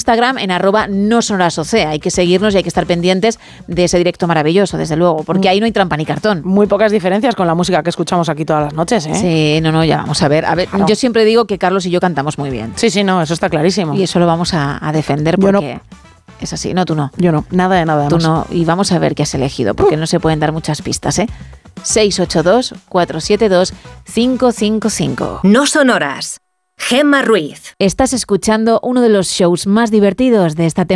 Instagram en @nosonorasoc. Hay que seguirnos y hay que estar pendientes de ese directo maravilloso, desde luego, porque ahí no hay trampa ni cartón. Muy pocas diferencias con la música que escuchamos aquí todas las noches, ¿eh? Sí, no, ya vamos a ver. Claro. Yo siempre digo que Carlos y yo cantamos muy bien. Sí, no, eso está clarísimo. Y eso lo vamos a defender porque es así. No, tú no. Yo no, nada de nada. Tú no. Y vamos a ver qué has elegido, porque no se pueden dar muchas pistas, ¿eh? 682-472-555. No Sonoras. Gemma Ruiz. Estás escuchando uno de los shows más divertidos de esta temporada.